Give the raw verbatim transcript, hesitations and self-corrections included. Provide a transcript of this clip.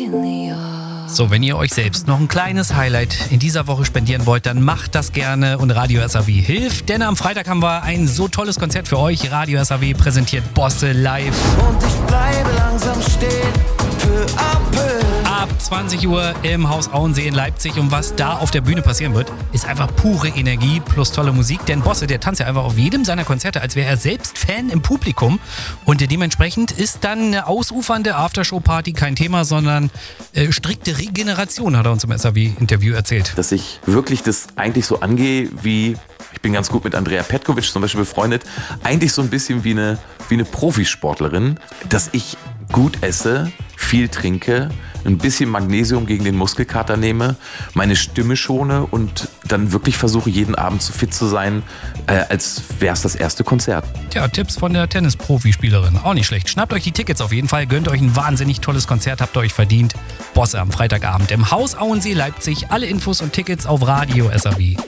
So, wenn ihr euch selbst noch ein kleines Highlight in dieser Woche spendieren wollt, dann macht das gerne und Radio S A W hilft. Denn am Freitag haben wir ein so tolles Konzert für euch. Radio S A W präsentiert Bosse live. Und ich bleibe langsam stehen, peu à peu. Ab zwanzig Uhr im Haus Auensee in Leipzig. Und was da auf der Bühne passieren wird, ist einfach pure Energie plus tolle Musik. Denn Bosse, der tanzt ja einfach auf jedem seiner Konzerte, als wäre er selbst Fan im Publikum. Und dementsprechend ist dann eine ausufernde Aftershow-Party kein Thema, sondern äh, strikte Regeneration, hat er uns im S A W-Interview erzählt. Dass ich wirklich das eigentlich so angehe wie, ich bin ganz gut mit Andrea Petkovic zum Beispiel befreundet, eigentlich so ein bisschen wie eine, wie eine Profisportlerin, dass ich gut esse, viel trinke, ein bisschen Magnesium gegen den Muskelkater nehme, meine Stimme schone und dann wirklich versuche, jeden Abend so fit zu sein, äh, als wäre es das erste Konzert. Tja, Tipps von der Tennis-Profispielerin. Auch nicht schlecht. Schnappt euch die Tickets auf jeden Fall, gönnt euch ein wahnsinnig tolles Konzert, habt ihr euch verdient. Bosse am Freitagabend im Haus Auensee Leipzig. Alle Infos und Tickets auf Radio S A W.